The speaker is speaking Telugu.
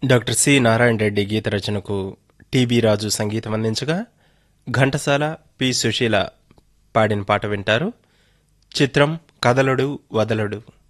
డాక్టర్ సి నారాయణ రెడ్డి గీత రచనకు టిబి రాజు సంగీతం అందించగా ఘంటసాల పి సుశీల పాడిన పాట వింటారు. చిత్రం కదలడు వదలడు.